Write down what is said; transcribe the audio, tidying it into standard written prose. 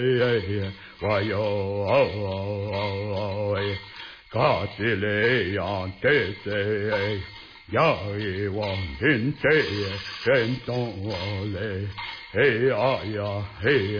我有嘎子嘞样的谁，呀一往人这人动我嘞，哎呀呀哎。